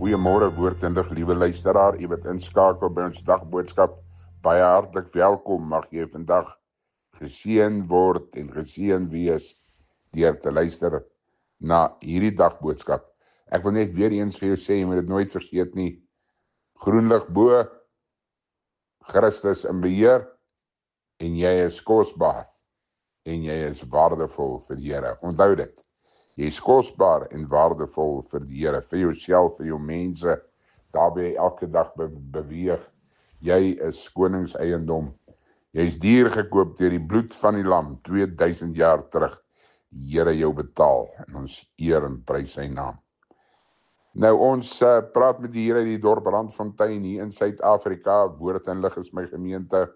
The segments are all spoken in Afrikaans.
Goeiemôre woordkundig, liewe luisteraar. Jy wat inskakel by ons dagboodskap. Baie hartlik welkom. Mag jy vandag geseën word en geseën wees deur te luister na hierdie dagboodskap. Ek wil net weer eens vir jou sê, jy moet dit nooit vergeet nie. Groenlig bo, Christus in beheer en jy is kosbaar en jy is waardevol vir die Here. Onthou dit. Jy is kosbaar en waardevol vir die Here, vir jouself, vir jou mense, daarby elke dag beweeg. Jy is koningseiendom. Jy is duur gekoop deur die bloed van die lam, 2000 jaar terug. Die Here jou betaal en ons eer en prys sy naam. Nou ons praat met die Here die dorp Randfontein hier in Suid-Afrika. Woord en lig is my gemeente.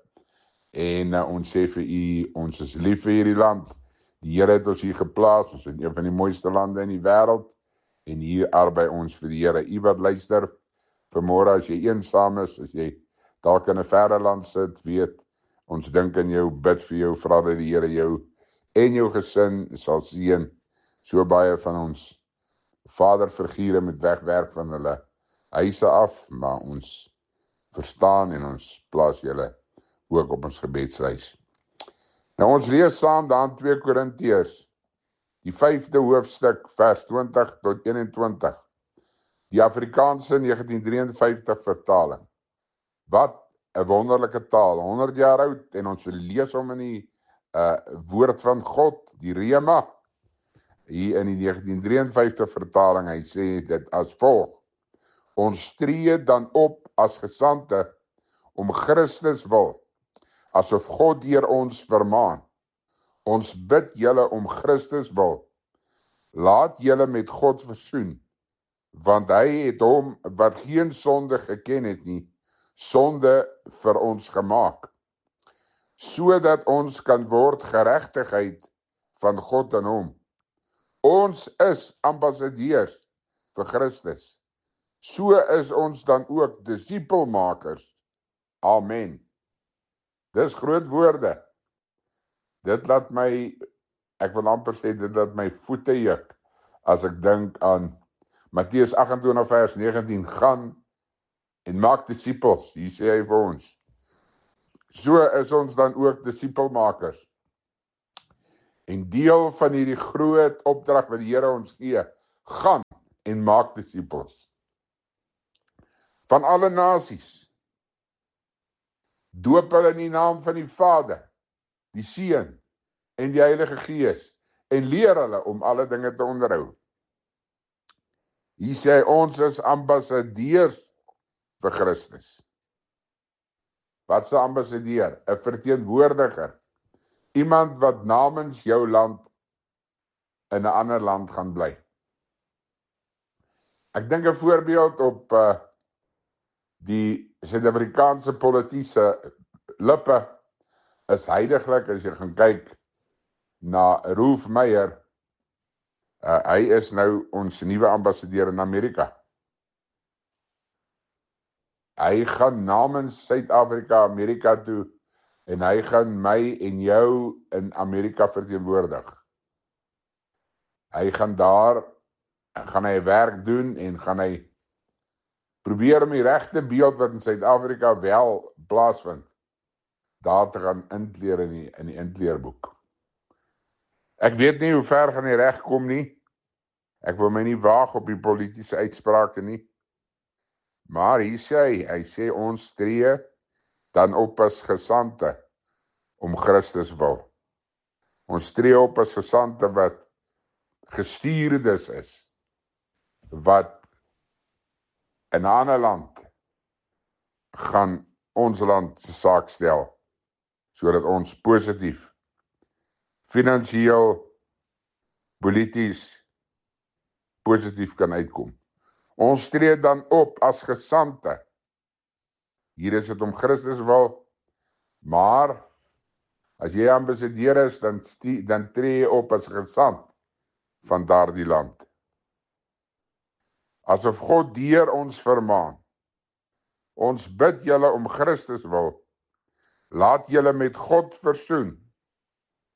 En ons sê vir u, ons is lief vir hierdie land. Die Here het ons hier geplaas, ons is een van die mooiste lande in die wêreld, en hier arbei ons vir die Here. U wat luister, vanmôre as jy eensaam is, as jy dalk in 'n verre land sit, weet, ons dink aan jou, bid vir jou, vra dat die Here jou en jou gesin sal seën. So baie van ons vaderfigure moet wegwerk van hulle huise af, maar ons verstaan en ons plaas julle ook op ons gebedslys. Nou ons lees saam dan 2 Korintiërs, die 5de hoofstuk, vers 20 tot 21, die Afrikaanse 1953 vertaling. Wat 'n wonderlike taal, 100 jaar oud, en ons lees hom in die woord van God, die Rema, hier in die 1953 vertaling. Hy sê dit as volg: ons tree dan op as gesandte om Christus wil, asof God deur ons vermaan. Ons bid julle om Christus wil. Laat julle met God versoen, want hy het hom wat geen sonde geken het nie, sonde vir ons gemaak, sodat ons kan word geregtigheid van God in hom. Ons is ambassadeurs vir Christus. So is ons dan ook disipelmakers. Amen. Dis groot woorde. Dit laat my, ek wil amper sê, dit laat my voete juk, as ek dink aan Matteus 28 vers 19, gaan en maak disipels, hier sê hy vir ons. So is ons dan ook disipelmakers. En deel van hierdie groot opdrag wat die Here ons gee, gaan en maak disipels. Van alle nasies. Doop hulle in die naam van die Vader, die Seun en die Heilige Gees, en leer hulle om alle dinge te onderhou. Hier sê hy, ons is ambassadeurs vir Christus. Wat is 'n ambassadeur? 'n verteenwoordiger. Iemand wat namens jou land in 'n ander land gaan bly. Ek dink 'n voorbeeld op die Suid-Afrikaanse politieke lippe is heidaglik, as jy gaan kyk na Rolf Meyer. Hy is nou ons nuwe ambassadeur in Amerika. Hy gaan namens Suid-Afrika Amerika toe, en hy gaan my en jou in Amerika verteenwoordig. Hy gaan daar, gaan hy werk doen en gaan hy probeer om die regte beeld wat in Suid-Afrika wel plaasvind, daar te gaan inkleer in die inkleerboek. Ek weet nie hoe ver gaan hy regkom nie. Ek wil my nie waag op die politieke uitsprake nie. Maar hier sê hy sê ons tree dan op as gesandte om Christus wil. Ons tree op as gesandte wat gestuurdes is, wat in 'n ander land gaan ons land se saak stel, sodat ons positief, finansiëel, polities, positief kan uitkom. Ons tree dan op as gesandte. Hier is dit om Christus wil, maar as jy ambassadeur is, dan tree jy op as gesant van daardie land. Asof God deur ons vermaan. Ons bid julle om Christus wil. Laat julle met God versoen.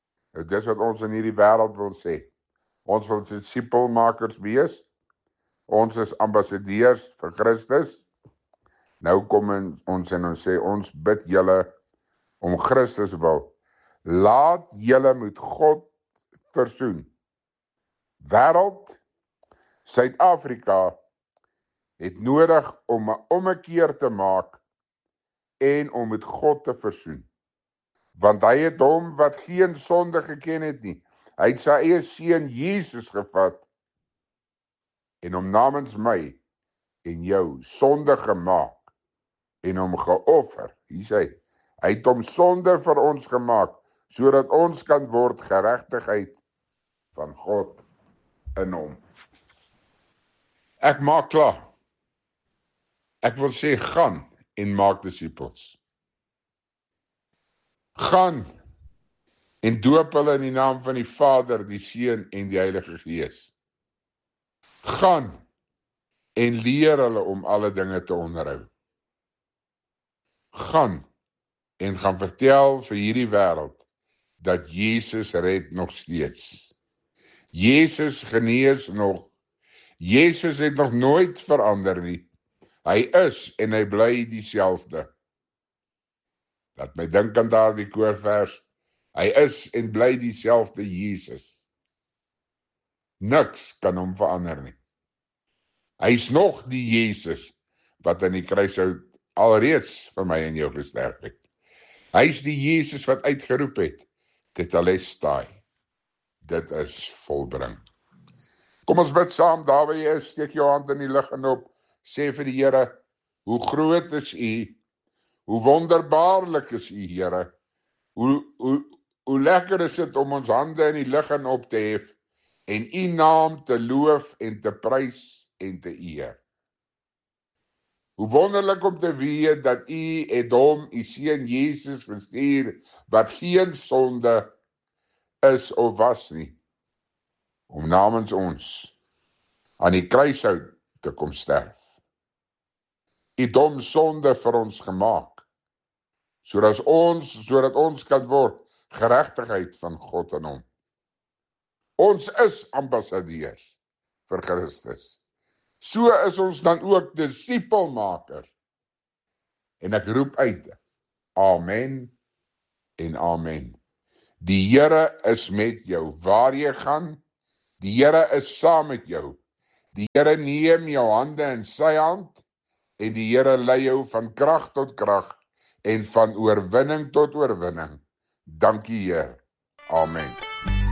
Dis wat ons in hierdie wêreld wil sê. Ons wil disipelmakers wees. ons is ambassadeurs vir Christus. Nou kom ons en ons sê, ons bid julle om Christus wil. Laat julle met God versoen. Wêreld, Suid-Afrika het nodig om 'n ommekeer te maak en om met God te versoen. Want hy het hom wat geen sonde geken het nie. Hy het sy eie seun Jesus gevat en hom namens my en jou sonde gemaak en hom geoffer. Hier sê hy het hom sonde vir ons gemaak, sodat ons kan word geregtigheid van God in hom. Ek maak klaar. Ek wil sê, gaan en maak disippels. Gaan en doop hulle in die naam van die Vader, die Seun en die Heilige Gees. Gaan en leer hulle om alle dinge te onderhou. Gaan en gaan vertel vir hierdie wêreld dat Jesus red nog steeds. Jesus genees nog. Jesus het nog nooit verander nie. Hy is en hy bly dieselfde. Laat my dink aan daardie koorvers. Hy is en bly dieselfde Jesus. Niks kan hom verander nie. Hy's nog die Jesus wat aan die kruishout alreeds vir my en jou gesterf het. Hy's die Jesus wat uitgeroep het, Tetelestai. Dit is volbring. Kom ons bid saam, daar waar jy is, steek jou hand in die lug en op, sê vir die Here, hoe groot is U, hoe wonderbaarlik is U, Here, hoe lekker is dit om ons hande in die lug en op te hef, en U naam te loof en te prys en te eer. Hoe wonderlik om te weet dat U het hom, U seun Jesus gestuur, wat geen sonde is of was nie, om namens ons aan die kruishout te kom sterf. U het hom sonde vir ons gemaak, sodat ons kan word geregtigheid van God in hom. Ons is ambassadeurs vir Christus. So is ons dan ook disipelmakers. En ek roep uit, amen en amen. Die Here is met jou, waar jy gaan, die Here is saam met jou. Die Here neem jou hande in sy hand, en die Here lei jou van krag tot krag, en van oorwinning tot oorwinning. Dankie Heer. Amen.